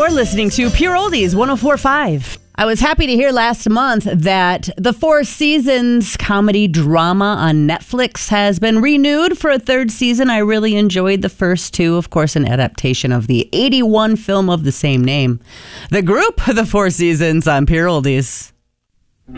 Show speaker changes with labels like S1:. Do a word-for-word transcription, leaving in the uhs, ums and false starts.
S1: You're listening to Pure Oldies one oh four point five. I was happy to hear last month that the Four Seasons comedy drama on Netflix has been renewed for a third season. I really enjoyed the first two, of course, an adaptation of the eighty-one film of the same name. The group, The Four Seasons, on Pure Oldies.